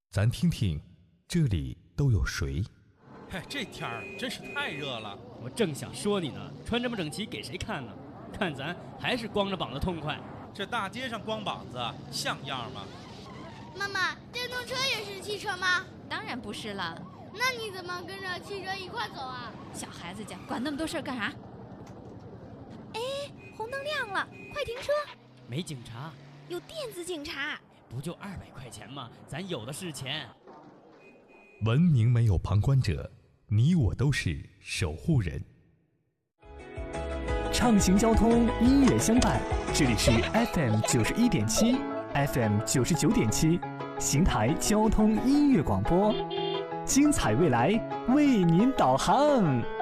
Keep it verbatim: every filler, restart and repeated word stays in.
咱听听这里都有谁？ 嘿，这天儿真是太热了。 我正想说你呢，穿这么整齐给谁看呢？看咱还是光着膀子痛快。 这大街上光膀子像样吗？ 妈妈，电动车也是汽车吗？ 当然不是了。 那你怎么跟着汽车一块走啊？ 小孩子家管那么多事儿干啥？哎，红灯亮了，快停车！ 没警察， 有电子警察。 不就二百块钱吗？咱有的是钱。 文明没有旁观者，你我都是守护人。 畅行交通，音乐相伴，这里是 F M 九十一点七 ，F M 九十九点七，邢台交通音乐广播，精彩未来为您导航。